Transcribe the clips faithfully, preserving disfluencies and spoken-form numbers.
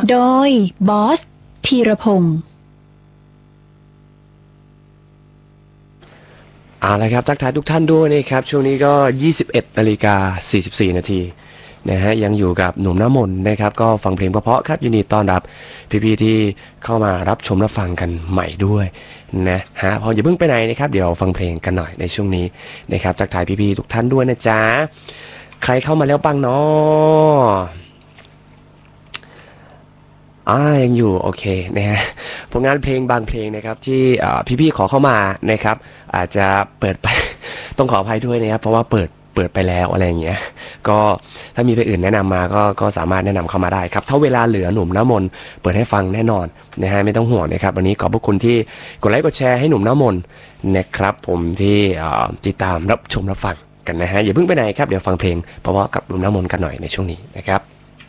โดยบอสธีรพงศ์เอาละครับทักทายทุกท่านด้วยนะครับช่วงนี้ก็ ยี่สิบเอ็ดนาฬิกาสี่สิบสี่นาทีนะฮะยังอยู่กับหนุ่มน้ำมนต์นะครับก็ฟังเพลงเพราะๆครับยินดีต้อนรับพี่ๆที่เข้ามารับชมรับฟังกันใหม่ด้วยนะฮะพออย่าเพิ่งไปไหนนะครับเดี๋ยวฟังเพลงกันหน่อยในช่วงนี้นะครับทักทายพี่ๆทุกท่านด้วยนะจ๊ะใครเข้ามาแล้วบ้างเนาะอ่ายังอยู่โอเคนะฮะผลงานเพลงบางเพลงนะครับที่พี่ๆขอเข้ามานะครับอาจจะเปิดไป ต้องขออภัยด้วยนะครับเพราะว่าเปิดเปิดไปแล้วอะไรอย่างเงี้ยก็ถ้ามีเพลงอื่นแนะนำมาก็ก็สามารถแนะนำเข้ามาได้ครับถ้าเวลาเหลือหนุ่มน้ำมนต์เปิดให้ฟังแน่นอนนะฮะไม่ต้องห่วงนะครับวันนี้ขอบพระคุณที่กดไลค์กดแชร์ให้หนุ่มน้ำมนต์นะครับผมที่ติดตามรับชมรับฟังกันนะฮะอย่าเพิ่งไปไหนครับเดี๋ยวฟังเพลงเพราะว่ากับหนุ่มน้ำมนต์กันหน่อยในช่วงนี้นะครับ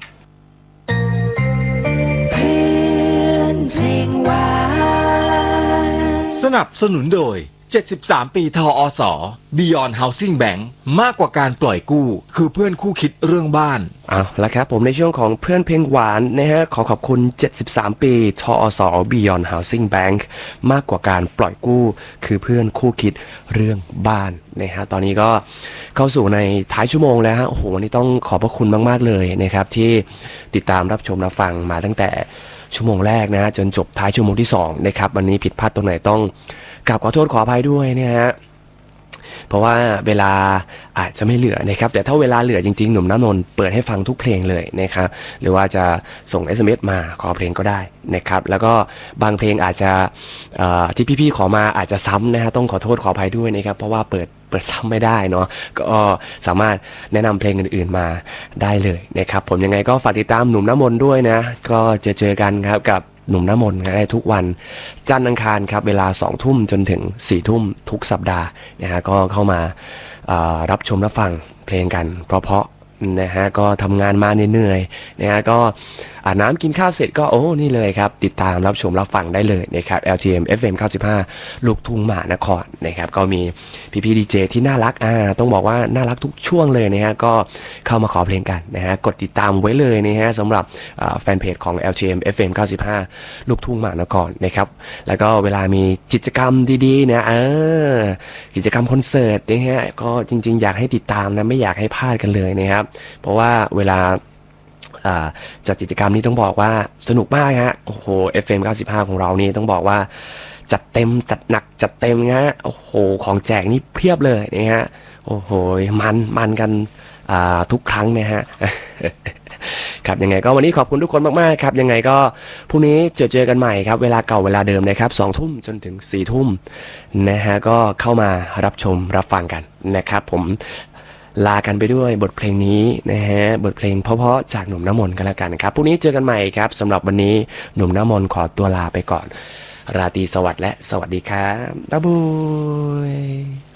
สนับสนุนโดยเจ็ดสิบสามปีทอส Beyond Housing Bank มากกว่าการปล่อยกู้คือเพื่อนคู่คิดเรื่องบ้านเอาละครับผมในช่วงของเพื่อนเพลงหวานนะฮะขอขอบคุณเจ็ดสิบสามปีทอส Beyond Housing Bank มากกว่าการปล่อยกู้คือเพื่อนคู่คิดเรื่องบ้านนะฮะตอนนี้ก็เข้าสู่ในท้ายชั่วโมงแล้วฮะโอ้โหวันนี้ต้องขอบพระคุณมากๆเลยนะครับที่ติดตามรับชมรับฟังมาตั้งแต่ชั่วโมงแรกนะฮะจนจบท้ายชั่วโมงที่สองนะครับวันนี้ผิดพลาดตรงไหนต้องกราบขอโทษขออภัยด้วยนะฮะเพราะว่าเวลาอาจจะไม่เหลือนะครับแต่ถ้าเวลาเหลือจริงๆหนุ่มน้ำนนท์เปิดให้ฟังทุกเพลงเลยนะครับหรือว่าจะส่ง เอส เอ็ม เอส มาขอเพลงก็ได้นะครับแล้วก็บางเพลงอาจจะที่พี่ๆขอมาอาจจะซ้ำนะฮะต้องขอโทษขออภัยด้วยนะครับเพราะว่าเปิดเปิดซ้ำไม่ได้เนาะก็สามารถแนะนำเพลงอื่นๆมาได้เลยนะครับผมยังไงก็ฝากติดตามหนุ่มน้ำมนต์ด้วยนะก็จะเจอกันครับกับหนุ่มน้ำมนต์ได้ทุกวันจันทร์อังคารครับเวลาสองทุ่มจนถึงสี่ทุ่มทุกสัปดาห์นะฮะก็เข้ามารับชมรับฟังเพลงกันเพราะๆนะฮะก็ทำงานมาเหนื่อยๆนะฮะก็อาบน้ำกินข้าวเสร็จก็โอ้นี่เลยครับติดตามรับชมรับฟังได้เลยนะครับ แอล ที เอ็ม เอฟ เอ็ม เก้าสิบห้าลูกทุ่งมหานครนะครับก็มีพี่ๆดีเจที่น่ารักอ่าต้องบอกว่าน่ารักทุกช่วงเลยนะฮะก็เข้ามาขอเพลงกันนะฮะกดติดตามไว้เลยนะฮะสำหรับแฟนเพจของ แอล ที เอ็ม เอฟ เอ็ม เก้าสิบห้าลูกทุ่งมหานครนะครับแล้วก็เวลามีกิจกรรมดีๆนะเออกิจกรรมคอนเสิร์ตนะฮะก็จริงๆอยากให้ติดตามนะไม่อยากให้พลาดกันเลยนะครับเพราะว่าเวลาจัดกิจกรรมนี้ต้องบอกว่าสนุกมากฮะโอ้โห เอฟ เอ็ม เก้าสิบห้าของเรานี่ต้องบอกว่าจัดเต็มจัดหนักจัดเต็มฮะโอ้โหของแจกนี่เพียบเลยนะฮะโอ้โหมันมันกันทุกครั้งนะฮะ ครับยังไงก็วันนี้ขอบคุณทุกคนมากๆครับยังไงก็พรุ่งนี้เจอเจอกันใหม่ครับเวลาเก่าเวลาเดิมนะครับสองทุ่มจนถึงสี่ทุ่มนะฮะก็เข้ามารับชมรับฟังกันนะครับผมลากันไปด้วยบทเพลงนี้นะฮะบทเพลงเพราะๆจากหนุ่มน้ำมนต์กันแล้วกันครับพรุ่งนี้เจอกันใหม่ครับสำหรับวันนี้หนุ่มน้ำมนต์ขอตัวลาไปก่อนราตรีสวัสดิ์และสวัสดีครับบ๊ายบาย